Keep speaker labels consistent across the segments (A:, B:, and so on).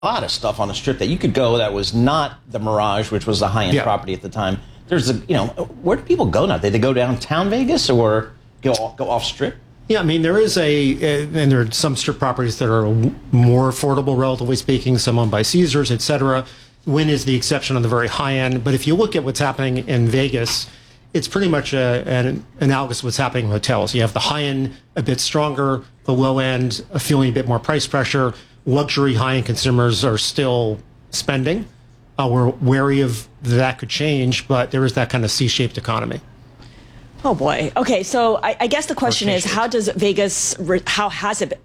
A: lot of stuff on the Strip that you could go that was not the Mirage, which was the high-end property at the time. There's where do people go now? Did they go downtown Vegas or go off Strip?
B: Yeah, I mean, there is and there are some Strip properties that are more affordable, relatively speaking, some owned by Caesars, et cetera. Wynn is the exception on the very high end. But if you look at what's happening in Vegas, it's pretty much an analogous to what's happening in hotels. You have the high end a bit stronger, the low end feeling a bit more price pressure. Luxury high end consumers are still spending. We're wary of that could change, but there is that kind of C-shaped economy.
C: Oh boy. Okay, so I guess the question is, how does Vegas? How has it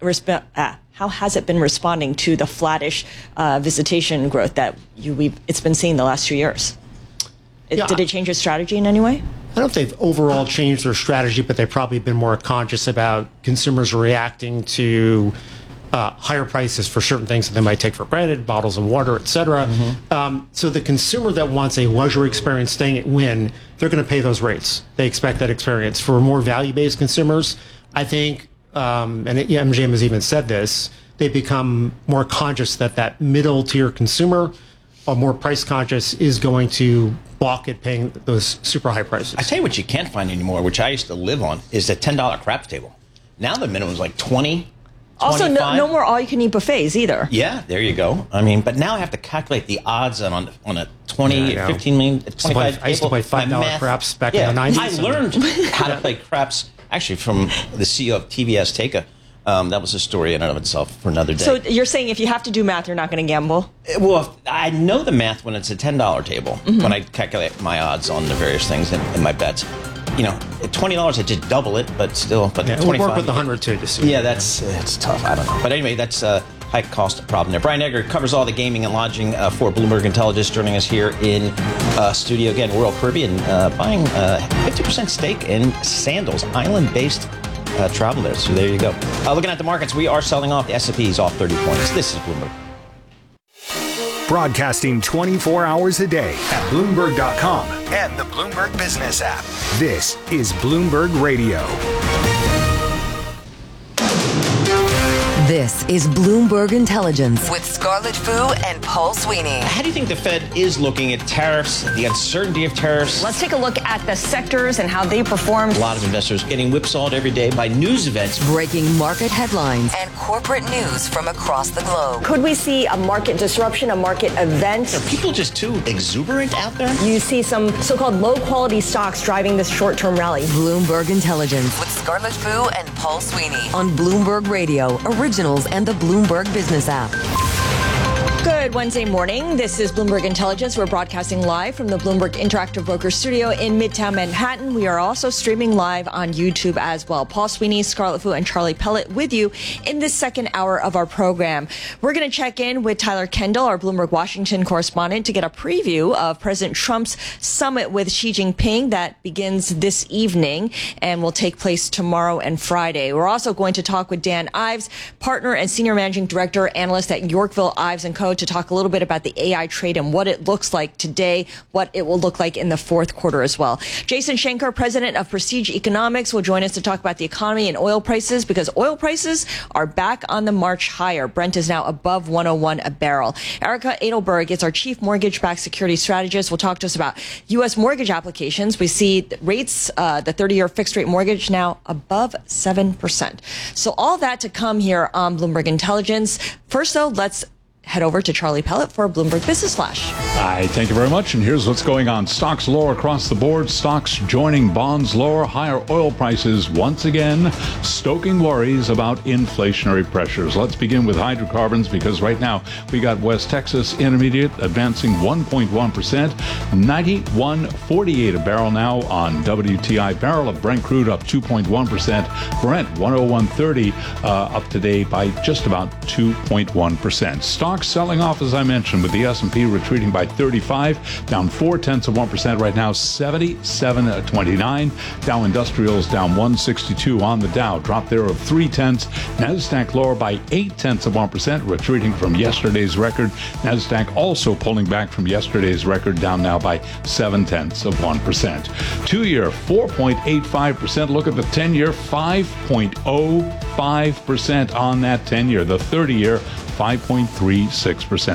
C: been responding to the flattish visitation growth that it's been seeing the last 2 years? Did it change its strategy in any way?
B: I don't know if they've overall changed their strategy, but they've probably been more conscious about consumers reacting to higher prices for certain things that they might take for granted, bottles of water, et cetera. So the consumer that wants a luxury experience staying at Wynn, they're going to pay those rates. They expect that experience. For more value-based consumers, I think, and MGM has even said this, they become more conscious that middle-tier consumer, or more price-conscious, is going to balk at paying those super high prices.
A: I tell you what you can't find anymore, which I used to live on, is a $10 craps table. Now the minimum is like $20.
C: Also, no more all-you-can-eat buffets either.
A: Yeah, there you go. I mean, but now I have to calculate the odds on a 20, 15 million, 25
B: I used to play $5 craps back in the 90s.
A: I learned how to play craps, actually, from the CEO of TV Azteca. That was a story in and of itself for another day.
C: So you're saying if you have to do math, you're not going to gamble?
A: Well, I know the math when it's a $10 table, when I calculate my odds on the various things and my bets. At $20, I just double it, but still. But
B: yeah, 25, we'll work with the 100 too to see.
A: Yeah, it's tough. I don't know. But anyway, that's a high cost problem there. Brian Egger covers all the gaming and lodging for Bloomberg Intelligence, joining us here in studio again. Royal Caribbean buying 50% stake in Sandals, island-based travel there. So there you go. Looking at the markets, we are selling off. The S&P is off 30 points. This is Bloomberg.
D: Broadcasting 24 hours a day at Bloomberg.com and the Bloomberg Business app. This is Bloomberg Radio.
E: This is Bloomberg Intelligence with Scarlett Fu and Paul Sweeney.
A: How do you think the Fed is looking at tariffs, the uncertainty of tariffs?
C: Let's take a look at the sectors and how they performed.
A: A lot of investors getting whipsawed every day by news events.
E: Breaking market headlines and corporate news from across the globe.
C: Could we see a market disruption, a market event?
A: Are people just too exuberant out there?
C: You see some so-called low-quality stocks driving this short-term rally.
E: Bloomberg Intelligence with Scarlett Fu and Paul Sweeney on Bloomberg Radio, Originals and the Bloomberg Business app.
C: Good Wednesday morning. This is Bloomberg Intelligence. We're broadcasting live from the Bloomberg Interactive Broker Studio in Midtown Manhattan. We are also streaming live on YouTube as well. Paul Sweeney, Scarlett Fu, and Charlie Pellet with you in this second hour of our program. We're going to check in with Tyler Kendall, our Bloomberg Washington correspondent, to get a preview of President Trump's summit with Xi Jinping that begins this evening and will take place tomorrow and Friday. We're also going to talk with Dan Ives, partner and senior managing director analyst at Yorkville Ives & Co., to talk a little bit about the AI trade and what it looks like today, what it will look like in the fourth quarter as well. Jason Schenker, president of Prestige Economics, will join us to talk about the economy and oil prices, because oil prices are back on the march higher. Brent is now above 101 a barrel. Erica Edelberg is our chief mortgage-backed security strategist. Will talk to us about U.S. mortgage applications. We see rates, the 30-year fixed-rate mortgage now above 7%. So all that to come here on Bloomberg Intelligence. First, though, let's head over to Charlie Pellet for a Bloomberg Business Flash.
F: Hi, thank you very much. And here's what's going on. Stocks lower across the board. Stocks joining bonds lower. Higher oil prices once again stoking worries about inflationary pressures. Let's begin with hydrocarbons, because right now we got West Texas Intermediate advancing 1.1%, 91.48 a barrel now on WTI. Barrel of Brent crude up 2.1%. Brent 101.30 up today by just about 2.1%. Stocks selling off, as I mentioned, with the S&P retreating by 35, down 0.4% right now, 77.29. Dow Industrials down 162 on the Dow, drop there of 0.3. Nasdaq lower by 0.8%, retreating from yesterday's record. Nasdaq also pulling back from yesterday's record, down now by 0.7%. 2-year 4.85%. Look at the 10-year, 5.05% on that 10-year. The 30-year 5.36%.